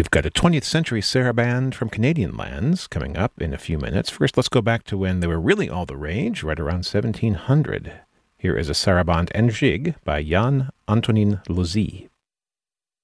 We've got a 20th century saraband from Canadian lands coming up in a few minutes. First, let's go back to when they were really all the rage, right around 1700. Here is a saraband en jig by Jan Antonin Lozy.